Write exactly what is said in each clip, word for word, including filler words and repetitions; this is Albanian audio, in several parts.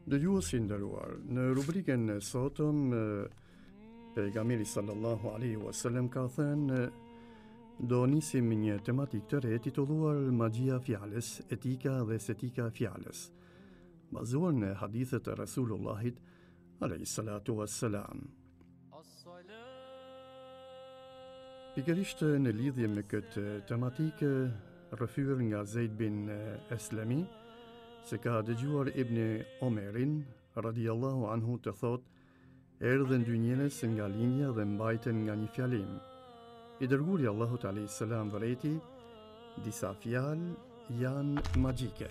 Dëgjuesi i nderuar, në rubrikën e sotëm pejgamberi sallallahu alaihi wasallam ka thënë do nisim një tematik të re titulluar Magjia e fjalës, etika dhe estetika e fjalës, bazuar në hadithet e Rasulullahit alayhi salatu wassalam. Pikërisht në lidhje me këtë tematikë, rrëfyer nga Zeid bin Eslemi, se ka dëgjuar Ibn Omerin, radiallahu anhu të thot, erdhen dy njerëz nga linja dhe mbajten nga një fjalim. I dërguari Allahut alayhi salam vëreti, disa fjalë janë magjike.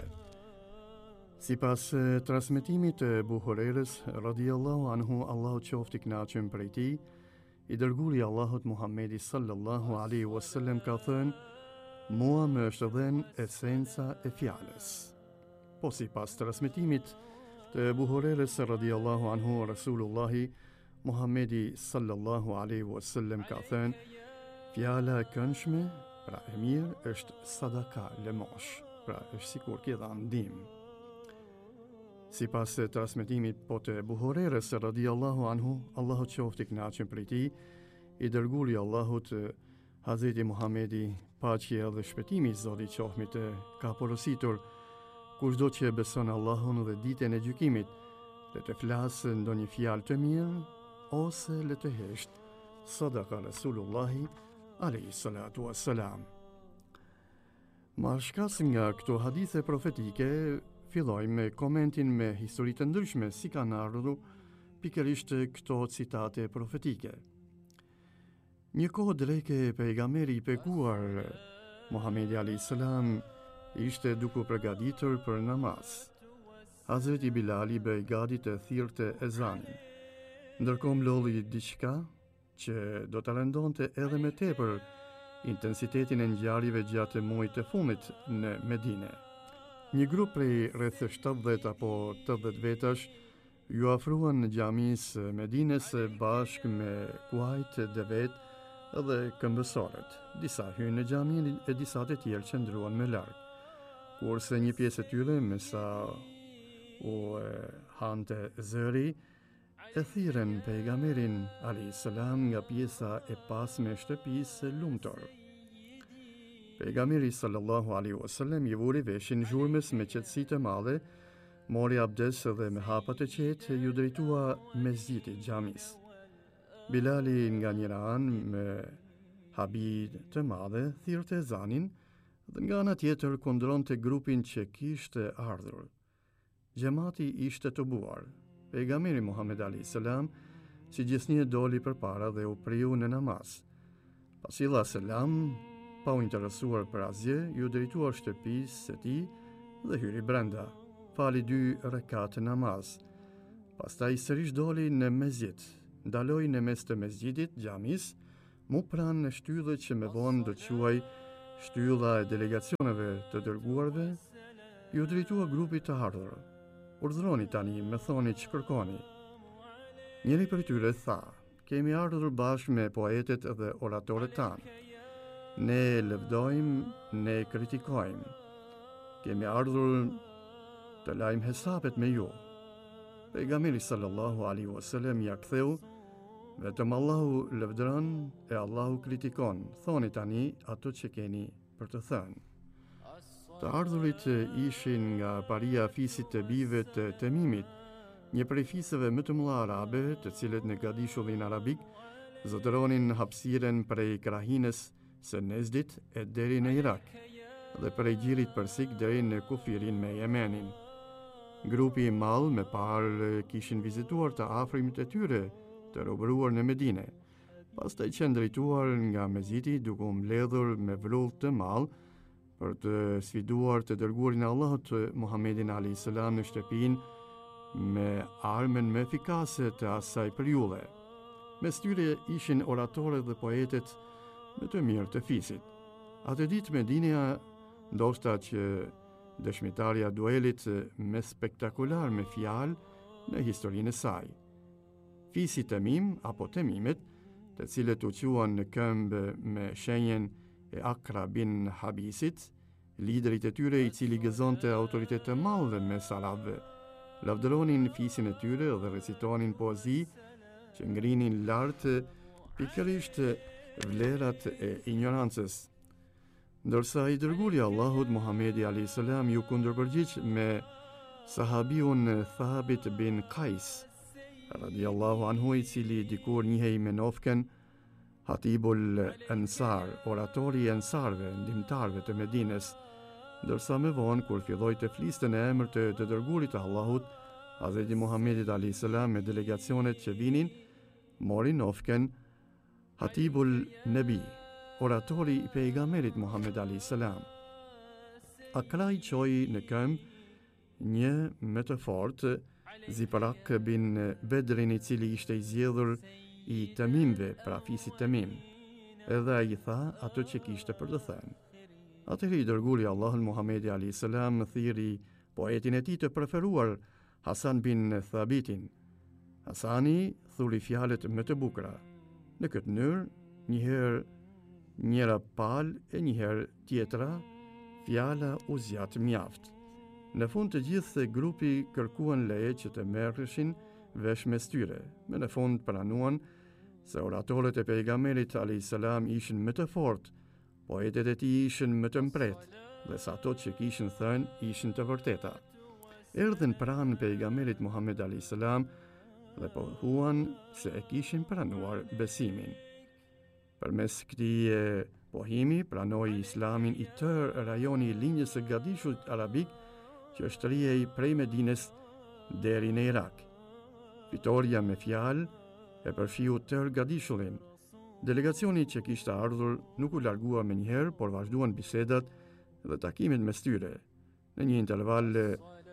Sipas transmetimit të Abu Hurairës, radiallahu anhu, Allahu qoftë i kënaqur prej tij, i dërguari Allahut Muhammedi sallallahu alaihi wasallam ka thënë, mua më është dhënë esenca e fjalës. Po si pas transmetimit të Abu Hurairës radiallahu anhu, Rasulullahi Muhammedi sallallahu alaihi wasallam ka thënë, fjala e këndshme, pra e mirë, është sadaka lëmosh, pra është sikur ke dhënë ndihmë. Si pas transmetimit po të Abu Hurairës radiallahu anhu, Allahu qoftë i kënaqur prej tij, i dërguari Allahut Hazreti Muhammedi, paqja dhe shpëtimi i Zotit qoftë me të, ka porositur, kushdo që beson Allahun dhe ditën e gjykimit, le të flasë ndonjë fjalë të mirë, ose le të hesht, sadaka Rasulullahi alayhi salatu wassalam. Marrshkas nga këto hadithe profetike, fillojmë me komentin me histori të ndryshme si kanë ardhur pikërisht këto citate profetike. Një kohë dreke pejgamberi i bekuar Muhamedi alayhi salam ishte duke u përgatitur për namaz. Hazreti Bilali bëi gati të thirrte ezanin. Ndërkohë mlolli diçka që do të rëndonte edhe më tepër intensitetin e ngjarjeve gjatë muajit të fundit në Medinë. Një grup prej rreth shtatëdhjetë apo tetëdhjetë vetash ju afruan në xhamisë Medinës bashkë me kuajt, devet dhe këmbësorët. Disa hyrën në xhamin e disa të tjerë qëndruan më larg. Kurse një pjesë e tyre, me sa u e, hante zëri, e thirrën pejgamberin alayhi salam nga pjesa e pasme e shtëpisë lumtur. Pejgamberi sallallahu alaihi wasallam i vuri veshin zhurmës me qetësi të madhe, mori abdes dhe me hapa të qetë ju drejtua mesjidit xhamis. Bilali nga njëra anë me habi të madhe thirrte ezanin, dhe nga ana tjetër kundronte grupin që kishte ardhur. Xhamati ishte të buar. Pejgamberi Muhammed alayhi salam si gjithnjë doli përpara dhe u priu në namaz. Pasi dha selam, pa u interesuar për asgjë, ju drejtua shtëpisë së tij dhe hyri brenda. Fali dy rekat namaz. Pastaj sërish doli në mesjid. Ndaloi në mes të mesjidit xhamis, mu pranë në shtyllën që me vonë do quaj shtylla e delegacioneve të dërguarve, ju drejtua grupit të ardhur. Urdhroni tani, me thoni që kërkoni. Njëri për tyre tha, kemi ardhur bashkë me poetet dhe oratorët tanë. Ne lëvdojmë, ne kritikojmë. Kemi ardhur të lajmë hesapet me ju. Pejgamberi sallallahu alaihi wasallam ja ktheu, vetëm Allahu lëvdron e Allahu kritikon. Thoni tani ato që keni për të thënë. Të ardhurit ishin nga paria fisit të bijve të Temimit, një prej fisëve më të mëdha arabe, të cilët në gadishullin arabik zotëronin hapësiren prej krahinës së Nezdit e deri në Irak, dhe prej gjirit persik deri në kufirin me Yemenin. Grupi i madh me parë kishin vizituar të afërmit e tyre të robëruar në Medinë. Pastaj që drejtuar nga meziti duke u mbledhur me vrull të madh për të sfiduar të dërguarin e Allahut Muhammedin alayhi salam në shtëpinë me armën më efikase të asaj periudhe. Mes tyre ishin oratorët dhe poetet më të mirë të fisit. Atë ditë Medinia ndoshta që dëshmitarja duelit më spektakular me fjalë në historinë e saj. Fisi Temim apo Temimet, të cilët u quan në këmbë me shenjen e Akra bin Habisit, liderit e tyre i cili gëzonte autoritet të madh mes arabëve, lavdëronin fisin e tyre dhe recitonin poezi që ngrinin lartë pikërisht vlerat e ignorancës. Ndërsa i dërguari i Allahut Muhamedi alayhis salam ju kundërpërgjigj me sahabiun Thabit bin Qais radiallahu anhu, i cili dikur njihej me nofken Hatibul Ansar, oratori i Ansarve, ndihmtarve të Medines, ndërsa me vonë kur filloi të fliste në emër të të dërguarit të Allahut, Hazreti Muhamedit alayhis salam me delegacionet që vinin, mori nofken Hatibul Nebi, oratori i pejgamberit Muhammed alayhis salam. Akra i qoi në këmbë një më të fortë Ziparak bin Bedrin, i cili ishte i zgjedhur i Tamimve, pra fisit Tamim, edhe ai tha ato që kishte për të thënë. Atëherë i dërguari i Allahut Muhamedi alayhis salam thiri poetin e tij të preferuar, Hasan bin Thabitin. Hasani thuri fjalët më të bukura. Në këtë mënyrë, njëherë njëra pal e njëherë tjetra, fjala u zgjat mjaft. Në fund të gjithë grupi kërkuan leje që të merreshin vesh mes tyre, me në fund pranuan se oratorët e pejgamberit alayhis salam ishin më të fortë, poetet e tij ishin më të mbretë, dhe sa ato që kishin thënë ishin të vërteta. Erdhen pranë pejgamberit Muhammed alayhis salam dhe pohuan se e kishin pranuar besimin. Përmes këtij pohimi pranoi Islamin i tërë rajoni i linjës së Gadishut arabik, që është rrihej prej Medines deri në Irak. Fitoria me fjalë e përfshiu tërë Gadishullin. Delegacioni që kishte ardhur nuk u largua me njëherë, por vazhduan bisedat dhe takimet mes tyre. Në një interval e,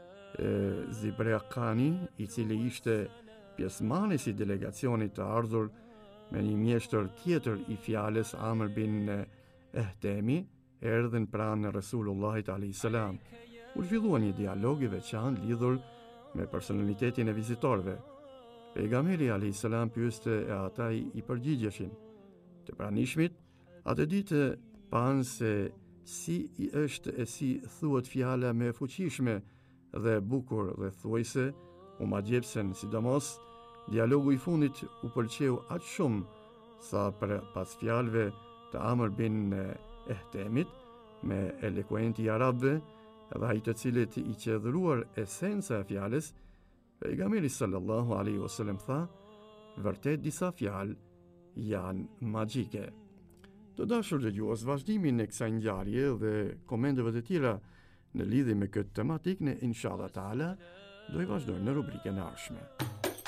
Zibreakani, i cili ishte pjesëmarrës i delegacionit të ardhur me një mjeshtër tjetër i fjalës, Amr bin Ehtemi, erdhen pranë Resulullahit alayhis salam. U zhvillua një dialog i veçantë lidhur me personalitetin e vizitorëve. Pejgamberi alayhis salam pyeste e ata i përgjigjeshin. Të pranishmit, atë ditë panë se si i është e si thuhet fjala me fuqishme dhe bukur dhe thuajse, u magjepsen, sidomos dialogu i fundit u pëlqeu aq shumë sa për pas fjalëve të Amr bin Ehtemit, me elokuenti i arabëve, dhe ai të cilët i qëndruar esenca e fjalës, pejgamberi sallallahu alaihi wasallam tha, vërtet disa fjalë janë magjike. Të dashur dëgjues, vazhdimin e kësaj ngjarje dhe komenteve të tjera në lidhje me këtë tematik, ne inshallah taala do i vazhdojmë në rubrikën e ardhshme.